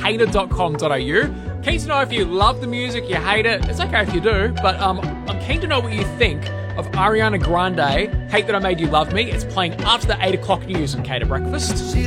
hater.com.au. Keen to know if you love the music, you hate it. It's okay if you do, but I'm keen to know what you think of Ariana Grande, Hate That I Made You Love Me. It's playing after the 8 o'clock news on Cater Breakfast.